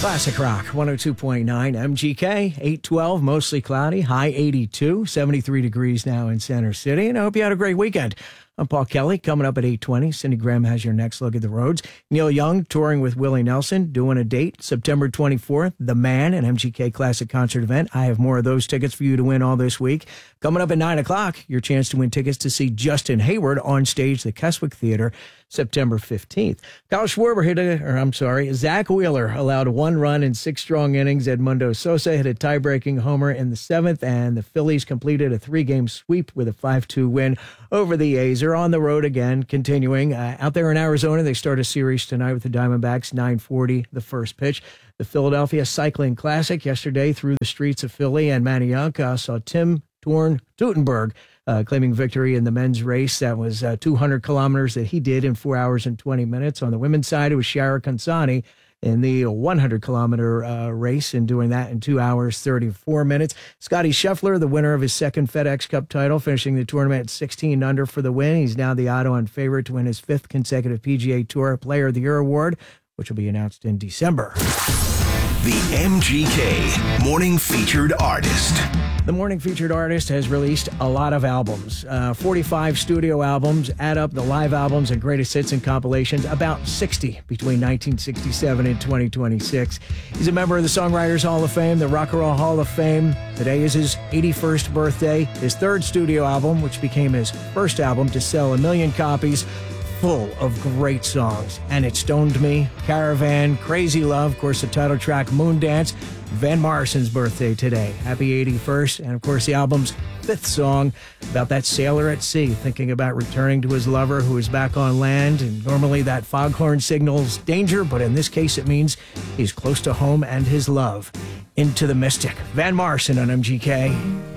Classic Rock 102.9 MGK 812, mostly cloudy, high 82, 73 degrees now in Center City. And I hope you had a great weekend. I'm Paul Kelly. Coming up at 8:20, Cindy Graham has your next look at the roads. Neil Young touring with Willie Nelson, doing a date September 24th. The Man, an MGK Classic concert event. I have more of those tickets for you to win all this week. Coming up at 9 o'clock, your chance to win tickets to see Justin Hayward on stage, the Keswick Theater, September 15th. Kyle Schwarber Zach Wheeler allowed one run in 6 strong innings. Edmundo Sosa hit a tie-breaking homer in the 7th, and the Phillies completed a 3-game sweep with a 5-2 win over the A's. They're on the road again, continuing. Out there in Arizona, they start a series tonight with the Diamondbacks, 9:40, the first pitch. The Philadelphia Cycling Classic yesterday through the streets of Philly, and Manayunk saw Tim Teutenberg claiming victory in the men's race. That was 200 kilometers that he did in 4 hours and 20 minutes. On the women's side, it was Shara Kansani in the 100-kilometer race and doing that in 2 hours, 34 minutes. Scotty Scheffler, the winner of his second FedEx Cup title, finishing the tournament at 16 under for the win. He's now the odds-on favorite to win his 5th consecutive PGA Tour Player of the Year award, which will be announced in December. The MGK Morning Featured Artist. The Morning Featured Artist has released a lot of albums, 45 studio albums, add up the live albums and greatest hits and compilations, about 60 between 1967 and 2026. He's a member of the Songwriters Hall of Fame, the Rock and Roll Hall of Fame. Today is his 81st birthday. His 3rd studio album, which became his first album to sell 1 million copies, full of great songs. And It Stoned Me, Caravan, Crazy Love, of course the title track Moondance. Van Morrison's birthday today. Happy 81st. And of course the album's 5th song about that sailor at sea thinking about returning to his lover who is back on land. And normally that foghorn signals danger, but in this case it means he's close to home and his love. Into the Mystic. Van Morrison on MGK.